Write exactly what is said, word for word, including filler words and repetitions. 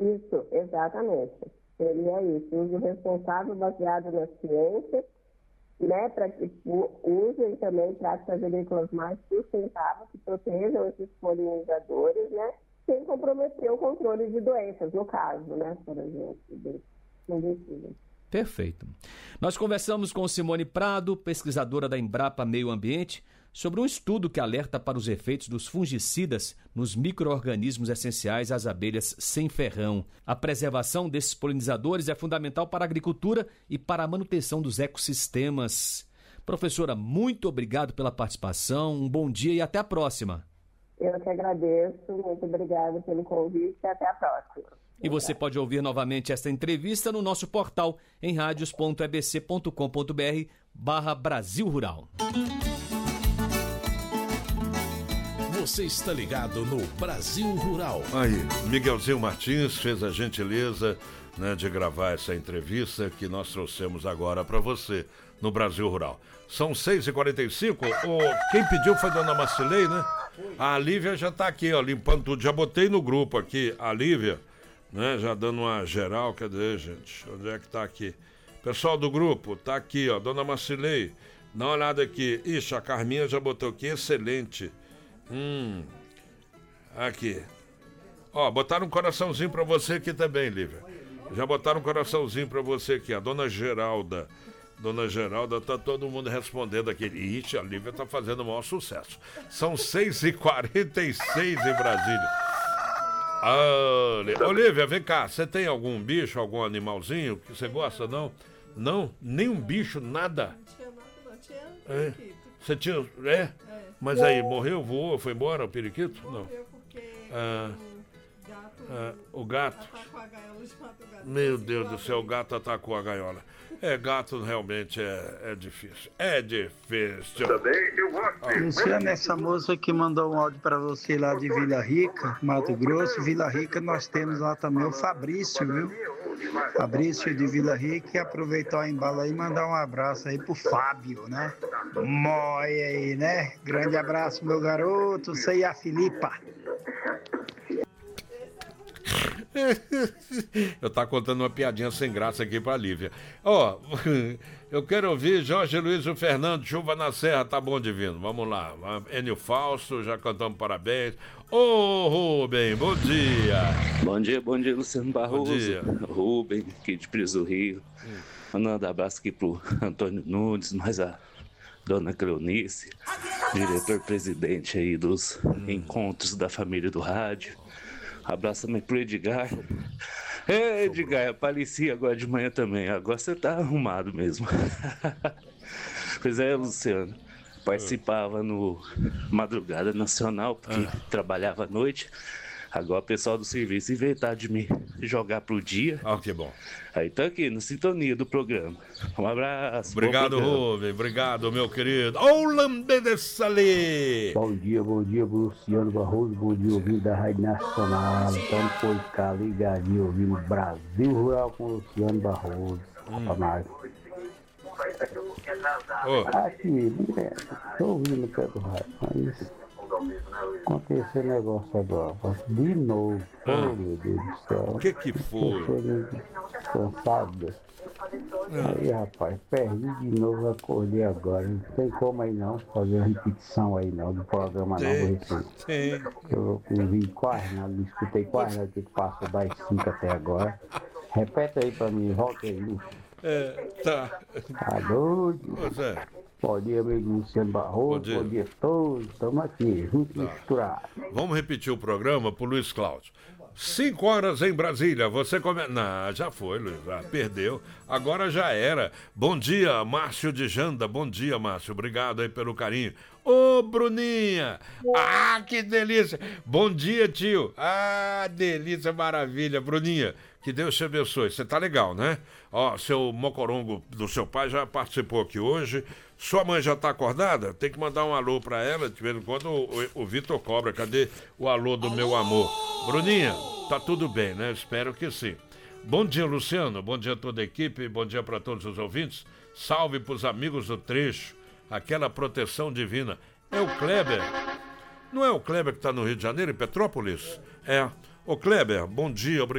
Isso, exatamente. Seria isso, uso responsável baseado na ciência, né, para que usem também práticas agrícolas mais sustentáveis, que protejam esses polinizadores, né, sem comprometer o controle de doenças, no caso, né, por exemplo, de fungicidas. Perfeito. Nós conversamos com Simone Prado, pesquisadora da Embrapa Meio Ambiente, sobre um estudo que alerta para os efeitos dos fungicidas nos micro-organismos essenciais às abelhas sem ferrão. A preservação desses polinizadores é fundamental para a agricultura e para a manutenção dos ecossistemas. Professora, muito obrigado pela participação, um bom dia e até a próxima. Eu que agradeço, muito obrigada pelo convite e até a próxima. E você pode ouvir novamente esta entrevista no nosso portal em radios ponto e b c ponto com ponto b r barra Brasil Rural. Você está ligado no Brasil Rural. Aí, Miguelzinho Martins fez a gentileza, né, de gravar essa entrevista que nós trouxemos agora para você no Brasil Rural. São seis e quarenta e cinco. O, quem pediu foi a dona Marcilei, né? A Lívia já está aqui, ó, limpando tudo. Já botei no grupo aqui, a Lívia, né, já dando uma geral. Cadê, gente? Onde é que tá aqui? Pessoal do grupo, tá aqui, ó, dona Marcilei, dá uma olhada aqui. Ixi, a Carminha já botou aqui, excelente. Hum, aqui. Ó, botaram um coraçãozinho pra você aqui também, Lívia. Já botaram um coraçãozinho pra você aqui, a dona Geralda. Dona Geralda, tá todo mundo respondendo aqui. Ixi, a Lívia tá fazendo o maior sucesso. São seis e quarenta e seis em Brasília. Ah, Olívia, vem cá, você tem algum bicho, algum animalzinho que você gosta, não? Não? Nenhum bicho, nada? Não tinha nada, não tinha é. periquito. Você tinha, é? É. Mas aí, morreu, voou, foi embora o periquito? Não. Morreu porque ah, o gato, ah, o gato atacou a gaiola de madrugada. Meu Deus do céu, o gato atacou a gaiola. É, gato realmente é, é difícil. É difícil. Também eu gosto. Luciano, essa moça que mandou um áudio para você lá de Vila Rica, Mato Grosso. Vila Rica, nós temos lá também o Fabrício, viu? Fabrício de Vila Rica, e aproveitar o embalo aí e mandar um abraço aí pro Fábio, né? Mói aí, né? Grande abraço, meu garoto. Você e a Filipa. Eu tá contando uma piadinha sem graça aqui pra Lívia. Ó, oh, eu quero ouvir Jorge Luiz e Fernando, Chuva na Serra, tá bom divino. Vamos lá. Enio Falso, já cantamos parabéns. Ô, oh, Rubem, bom dia. Bom dia, bom dia, Luciano Barroso. Bom dia. Rubem, aqui de Preso Rio. Hum. Mandando abraço aqui pro Antônio Nunes, mais a dona Cleonice, diretor-presidente aí dos hum. encontros da família do rádio. Abraço também pro Edgar. É, Edgar, apareci agora de manhã também. Agora você tá arrumado mesmo. Pois é, Luciano. Participava no Madrugada Nacional, porque ah. trabalhava à noite. Agora o pessoal do serviço inventar de me jogar pro dia. Ah, que bom. Aí tá aqui, na sintonia do programa. Um abraço. Obrigado, Rubem. Obrigado, meu querido. Ô, Lambenesali! Bom dia, bom dia, Luciano Barroso. Bom dia, ouvindo da Rádio Nacional. Estamos por cá, ligadinho, ouvindo Brasil Rural com Luciano Barroso. Hum. Oh. Aqui, estou ouvindo o pé do rádio, mas aconteceu negócio agora, de novo. Ah. Oh, meu Deus do céu. O que que foi? Cansado. Ah. Aí, rapaz, perdi de novo, acordei agora. Não tem como aí não, fazer uma repetição aí não, do programa tem, não. Tem. Eu não vi quase nada, não escutei quase nada que passou das cinco até agora. Repete aí pra mim, volta aí. É, tá. Tá doido? Pois é. Bom dia, amigo Luciano Barroso. Bom dia, bom dia a todos. Estamos aqui, juntos tá. Misturados. Vamos repetir o programa pro Luiz Cláudio. Cinco horas em Brasília, você come... Não, já foi, Luiz, já perdeu. Agora já era. Bom dia, Márcio de Janda. Bom dia, Márcio. Obrigado aí pelo carinho. Ô, Bruninha. Ah, que delícia. Bom dia, tio. Ah, delícia, maravilha. Bruninha, que Deus te abençoe. Você tá legal, né? Ó, seu mocorongo do seu pai já participou aqui hoje. Sua mãe já tá acordada? Tem que mandar um alô pra ela. De vez em quando o, o, o Vitor cobra. Cadê o alô do alô? Meu amor? Bruninha, tá tudo bem, né? Espero que sim. Bom dia, Luciano. Bom dia a toda a equipe. Bom dia para todos os ouvintes. Salve pros amigos do trecho. Aquela proteção divina. É o Kleber. Não é o Kleber que tá no Rio de Janeiro, em Petrópolis? É. Ô, Kleber, bom dia. Obrigado.